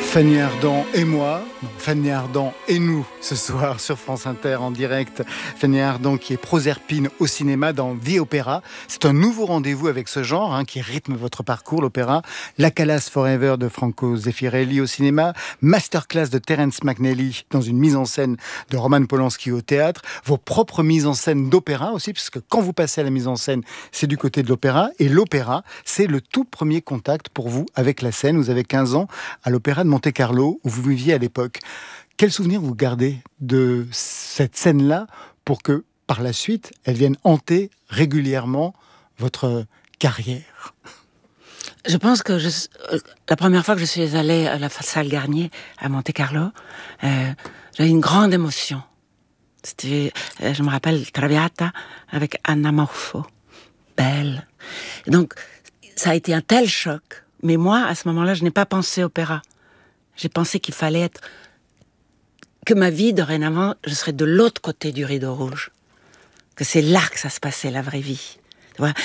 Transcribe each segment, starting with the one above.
Fanny Ardant et moi, Fanny Ardant et nous, ce soir sur France Inter en direct. Fanny Ardant qui est Proserpine au cinéma dans The Opera. C'est un nouveau rendez-vous avec ce genre qui rythme votre parcours, l'opéra. La Calas Forever de Franco Zeffirelli au cinéma. Masterclass de Terence McNally dans une mise en scène de Roman Polanski au théâtre. Vos propres mises en scène d'opéra aussi, parce que quand vous passez à la mise en scène, c'est du côté de l'opéra. Et l'opéra, c'est le tout premier contact pour vous avec la scène. Vous avez 15 ans à l'Opéra de Monte-Carlo, où vous viviez à l'époque. Quel souvenir vous gardez de cette scène-là pour que, par la suite, elle vienne hanter régulièrement votre carrière? Je pense que la première fois que je suis allée à la salle Garnier à Monte-Carlo, j'ai eu une grande émotion. C'était, je me rappelle, Traviata avec Anna Morfo. Belle. Et donc, ça a été un tel choc. Mais moi, à ce moment-là, je n'ai pas pensé opéra. J'ai pensé qu'il fallait être... que ma vie, dorénavant, je serais de l'autre côté du rideau rouge. Que c'est là que ça se passait, la vraie vie. Tu vois,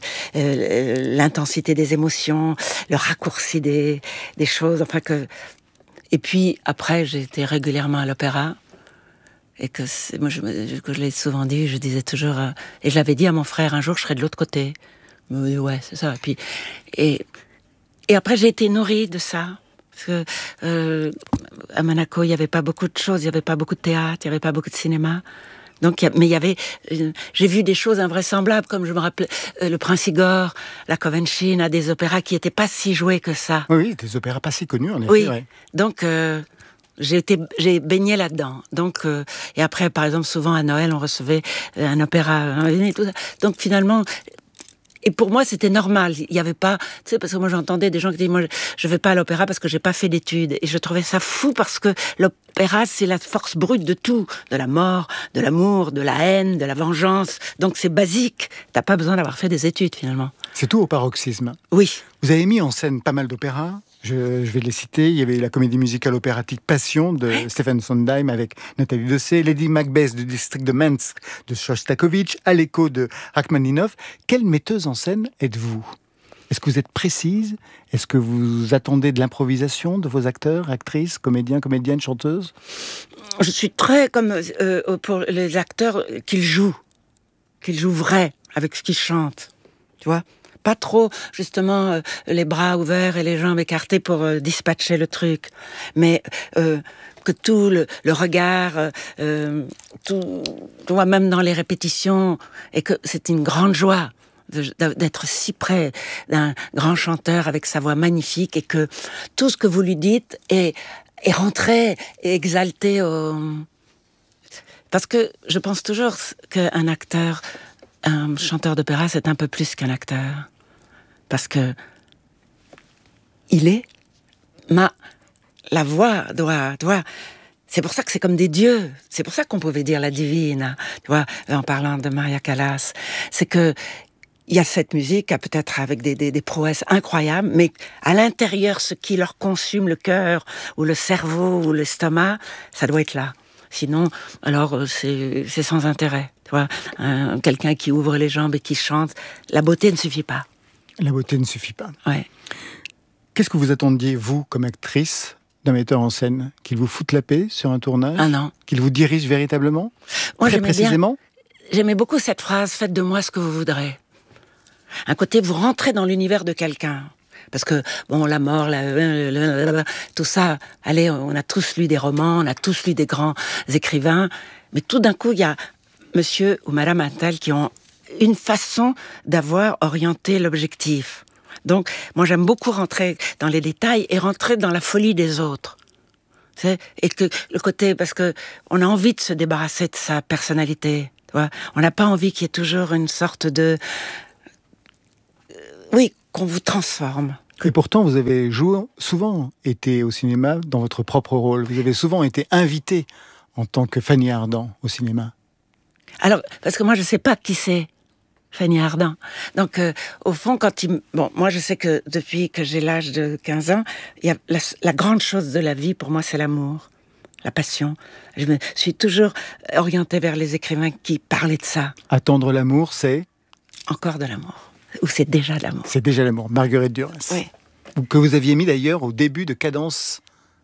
l'intensité des émotions, le raccourci des choses, enfin que... Et puis, après, j'ai été régulièrement à l'opéra. Et que moi, je l'ai souvent dit, je disais toujours... et je l'avais dit à mon frère, un jour, je serai de l'autre côté. Il me dit, ouais, c'est ça. Et puis... Et après, j'ai été nourrie de ça. Parce que à Monaco, il n'y avait pas beaucoup de choses, il n'y avait pas beaucoup de théâtre, il n'y avait pas beaucoup de cinéma. Donc, mais il y avait... j'ai vu des choses invraisemblables, comme je me rappelle le Prince Igor, la Covenchina, des opéras qui n'étaient pas si joués que ça. Oui, des opéras pas si connus, en effet. Oui, ouais. Donc... j'ai baigné là-dedans. Donc, et après, par exemple, souvent à Noël, on recevait un opéra, et tout ça. Donc finalement... Et pour moi, c'était normal. Il y avait pas, tu sais, parce que moi, j'entendais des gens qui disaient, moi, je vais pas à l'opéra parce que j'ai pas fait d'études. Et je trouvais ça fou parce que l'opéra, c'est la force brute de tout. De la mort, de l'amour, de la haine, de la vengeance. Donc, c'est basique. T'as pas besoin d'avoir fait des études, finalement. C'est tout au paroxysme. Oui. Vous avez mis en scène pas mal d'opéras. Je vais les citer. Il y avait la comédie musicale opératique Passion de Stephen Sondheim avec Nathalie Dessay, Lady Macbeth du district de Minsk de Shostakovich, Aleko de Rachmaninoff. Quelle metteuse en scène êtes-vous? Est-ce que vous êtes précise? Est-ce que vous attendez de l'improvisation de vos acteurs, actrices, comédiens, comédiennes, chanteuses? Je suis très comme pour les acteurs qu'ils jouent vrai avec ce qu'ils chantent, tu vois. Pas trop, justement, les bras ouverts et les jambes écartées pour dispatcher le truc. Mais que tout le regard, tout, tu vois, même dans les répétitions, et que c'est une grande joie d'être si près d'un grand chanteur avec sa voix magnifique, et que tout ce que vous lui dites est rentré et exalté au... Parce que je pense toujours qu'un acteur... Un chanteur d'opéra, c'est un peu plus qu'un acteur. Parce que la voix doit, c'est pour ça que c'est comme des dieux. C'est pour ça qu'on pouvait dire la divine, tu vois, en parlant de Maria Callas. C'est que il y a cette musique, peut-être avec des prouesses incroyables, mais à l'intérieur, ce qui leur consume le cœur, ou le cerveau, ou l'estomac, ça doit être là. Sinon, alors, c'est sans intérêt. Tu vois, quelqu'un qui ouvre les jambes et qui chante, la beauté ne suffit pas. La beauté ne suffit pas. Ouais. Qu'est-ce que vous attendiez, vous, comme actrice, d'un metteur en scène? Qu'il vous foute la paix sur un tournage? Ah non. Qu'il vous dirige véritablement? Moi, très précisément? J'aimais beaucoup cette phrase, faites de moi ce que vous voudrez. Un côté, vous rentrez dans l'univers de quelqu'un. Parce que, bon, la mort, tout ça, allez, on a tous lu des romans, on a tous lu des grands écrivains, mais tout d'un coup, il y a monsieur ou madame Attal qui ont une façon d'avoir orienté l'objectif. Donc, moi, j'aime beaucoup rentrer dans les détails et rentrer dans la folie des autres. Et que le côté, parce que on a envie de se débarrasser de sa personnalité, tu vois. On n'a pas envie qu'il y ait toujours une sorte de... oui, qu'on vous transforme. Et pourtant, vous avez souvent été au cinéma dans votre propre rôle. Vous avez souvent été invité en tant que Fanny Ardant au cinéma. Alors, parce que moi, je ne sais pas qui c'est, Fanny Ardant. Donc, au fond, bon, moi, je sais que depuis que j'ai l'âge de 15 ans, il y a la grande chose de la vie, pour moi, c'est l'amour, la passion. Je me suis toujours orientée vers les écrivains qui parlaient de ça. Attendre l'amour, c'est? Encore de l'amour. Ou c'est déjà de l'amour. C'est déjà l'amour. Marguerite Duras. Oui. Que vous aviez mis d'ailleurs au début de Cadence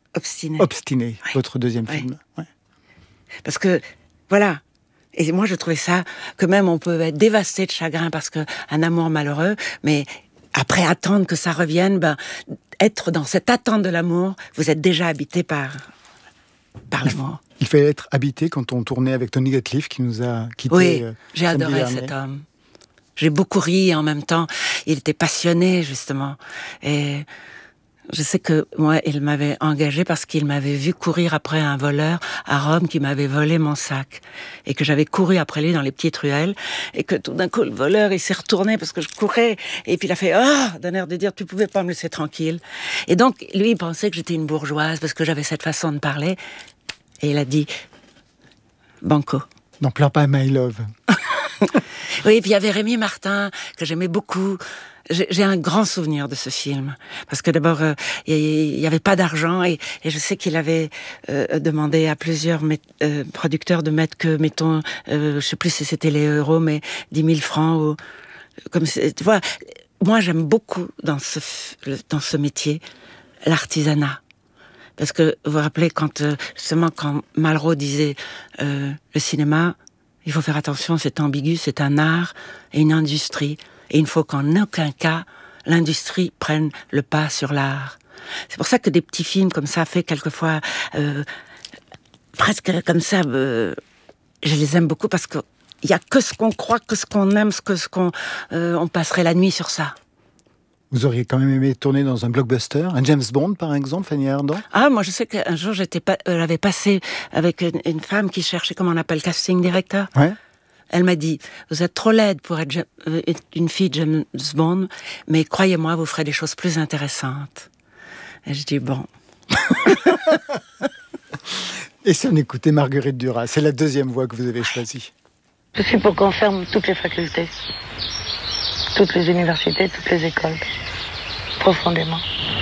Obstiné. Obstiné, Ouais. votre deuxième Ouais. film. Ouais. Parce que, voilà. Et moi, je trouvais ça, que même on peut être dévasté de chagrin parce qu'un amour malheureux, mais après attendre que ça revienne, être dans cette attente de l'amour, vous êtes déjà habité par l'amour. Il fallait être habité quand on tournait avec Tony Gatliff qui nous a quittés. Oui, j'ai samedi adoré dernier. cet homme. J'ai beaucoup ri et en même temps, il était passionné, justement. Et je sais que moi, il m'avait engagé parce qu'il m'avait vu courir après un voleur à Rome qui m'avait volé mon sac. Et que j'avais couru après lui dans les petites ruelles. Et que tout d'un coup, le voleur, il s'est retourné parce que je courais. Et puis il a fait « Ah !» d'un air de dire « Tu pouvais pas me laisser tranquille. » Et donc, lui, il pensait que j'étais une bourgeoise parce que j'avais cette façon de parler. Et il a dit « Banco ». Non, pleure pas, My Love. Oui, et puis il y avait Rémi Martin, que j'aimais beaucoup. J'ai un grand souvenir de ce film. Parce que d'abord, il n'y avait pas d'argent et je sais qu'il avait demandé à plusieurs producteurs de mettre que, mettons, je sais plus si c'était les euros, mais 10 000 francs. Ou, comme, tu vois, moi j'aime beaucoup dans ce métier l'artisanat. Parce que vous vous rappelez, justement, quand Malraux disait le cinéma, il faut faire attention, c'est ambigu, c'est un art et une industrie. Et il ne faut qu'en aucun cas, l'industrie prenne le pas sur l'art. C'est pour ça que des petits films comme ça, faits quelquefois, presque comme ça, je les aime beaucoup parce qu'il n'y a que ce qu'on croit, que ce qu'on aime, on passerait la nuit sur ça. Vous auriez quand même aimé tourner dans un blockbuster, un James Bond par exemple, Fanny Ardant? Ah, moi je sais qu'un jour j'avais passé avec une femme qui cherchait, comment on appelle, casting director. Ouais. Elle m'a dit, vous êtes trop laide pour être une fille James Bond, mais croyez-moi, vous ferez des choses plus intéressantes. Et je dis, bon. Et si on écoutait Marguerite Duras? C'est la deuxième voix que vous avez choisie. Je suis pour qu'on ferme toutes les facultés, toutes les universités, toutes les écoles, profondément.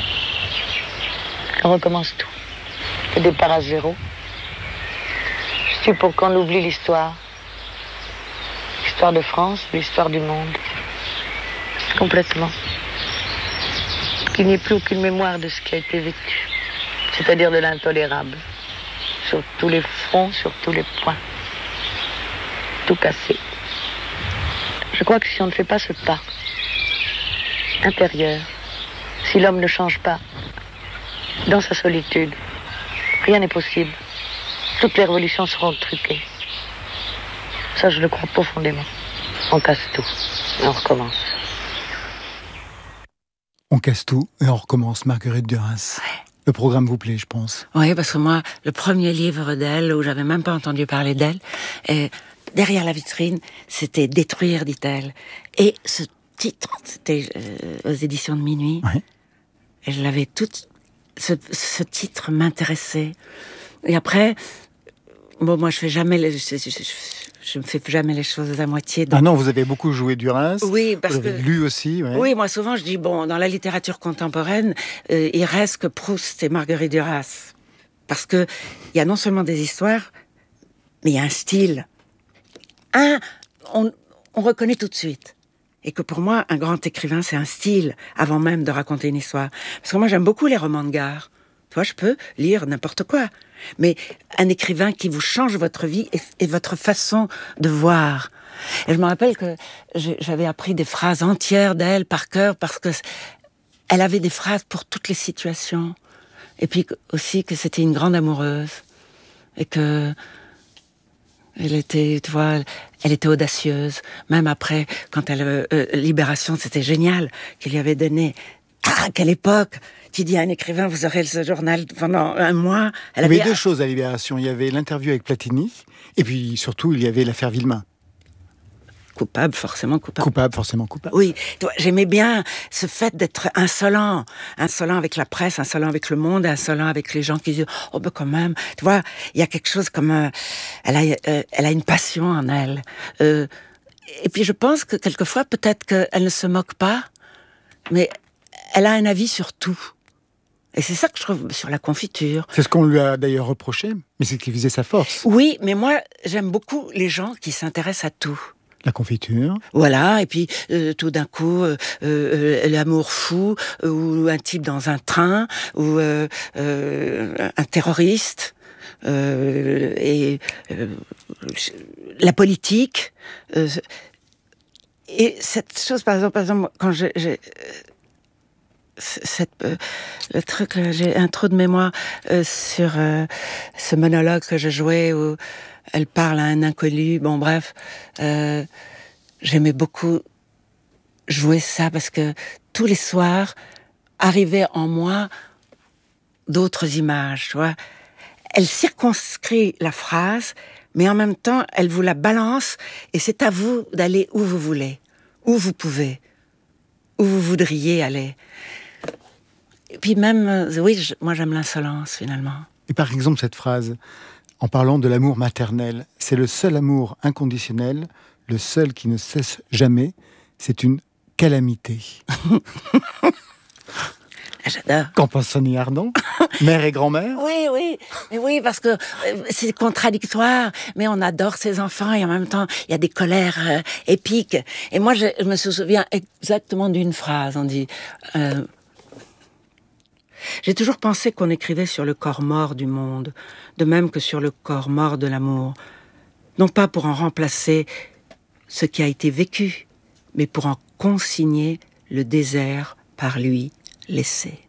On recommence tout, le départ à zéro. Je suis pour qu'on oublie l'histoire de France, l'histoire du monde, complètement. Qu'il n'y ait plus aucune mémoire de ce qui a été vécu, c'est-à-dire de l'intolérable, sur tous les fronts, sur tous les points. Tout cassé. Je crois que si on ne fait pas ce pas intérieur, si l'homme ne change pas dans sa solitude, rien n'est possible. Toutes les révolutions seront truquées. Ça, je le crois profondément. On casse tout et on recommence. On casse tout et on recommence, Marguerite Duras. Ouais. Le programme vous plaît, je pense. Oui, parce que moi, le premier livre d'elle, où j'avais même pas entendu parler d'elle, derrière la vitrine, c'était « Détruire », dit-elle. Et ce titre, c'était aux éditions de Minuit. Ouais. Et je l'avais ce titre m'intéressait. Et après, bon, moi, je ne fais jamais les choses à moitié. Donc... Ah non, vous avez beaucoup joué Duras. Oui, parce vous avez lu aussi. Ouais. Oui, moi, souvent, je dis, bon, dans la littérature contemporaine, il reste que Proust et Marguerite Duras. Parce que il y a non seulement des histoires, mais il y a un style. On reconnaît tout de suite. Et que pour moi, un grand écrivain, c'est un style, avant même de raconter une histoire. Parce que moi, j'aime beaucoup les romans de gare. Tu vois, je peux lire n'importe quoi. Mais un écrivain qui vous change votre vie et votre façon de voir. Et je me rappelle que j'avais appris des phrases entières d'elle par cœur parce que elle avait des phrases pour toutes les situations. Et puis aussi que c'était une grande amoureuse. Et que elle était, tu vois, elle était audacieuse. Même après, quand Libération, c'était génial qu'il lui avait donné. Ah, quelle époque! Tu dis à un écrivain, vous aurez ce journal pendant un mois. Il y avait deux choses à Libération. Il y avait l'interview avec Platini, et puis surtout, il y avait l'affaire Villemain. Coupable, forcément coupable. Coupable, forcément coupable. Oui, j'aimais bien ce fait d'être insolent. Insolent avec la presse, insolent avec le monde, insolent avec les gens qui disent « Oh, ben quand même !» Tu vois, il y a quelque chose comme... elle a une passion en elle. Et puis je pense que quelquefois, peut-être qu'elle ne se moque pas, mais elle a un avis sur tout. Et c'est ça que je trouve sur la confiture. C'est ce qu'on lui a d'ailleurs reproché, mais c'est ce qui faisait sa force. Oui, mais moi, j'aime beaucoup les gens qui s'intéressent à tout. La confiture. Voilà, et puis tout d'un coup, l'amour fou, ou un type dans un train, ou un terroriste, et la politique. Et cette chose, par exemple, quand j'ai le truc, là, j'ai un trou de mémoire sur ce monologue que je jouais où elle parle à un inconnu. Bon, bref, j'aimais beaucoup jouer ça parce que tous les soirs arrivaient en moi d'autres images, tu vois. Elle circonscrit la phrase, mais en même temps, elle vous la balance et c'est à vous d'aller où vous voulez, où vous pouvez, où vous voudriez aller. Et puis même, oui, moi j'aime l'insolence finalement. Et par exemple, cette phrase, en parlant de l'amour maternel, c'est le seul amour inconditionnel, le seul qui ne cesse jamais, c'est une calamité. J'adore. Qu'en pense Fanny Ardant? Mère et grand-mère? Oui, parce que c'est contradictoire, mais on adore ses enfants et en même temps, il y a des colères épiques. Et moi, je me souviens exactement d'une phrase, on dit... J'ai toujours pensé qu'on écrivait sur le corps mort du monde, de même que sur le corps mort de l'amour. Non pas pour en remplacer ce qui a été vécu, mais pour en consigner le désert par lui laissé.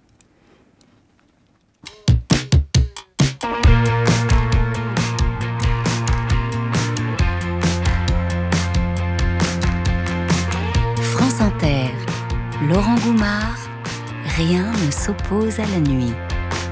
France Inter, Laurent Goumard, rien ne s'oppose à la nuit.